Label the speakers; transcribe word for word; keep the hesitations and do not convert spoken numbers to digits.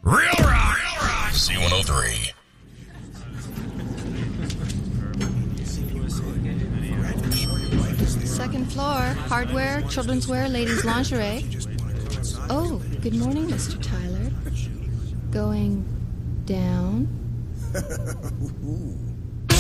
Speaker 1: Real Rock, Real Rock. C one oh three.
Speaker 2: Second floor, hardware, children's wear, ladies' lingerie. Oh, good morning, Mister Tyler. Going down?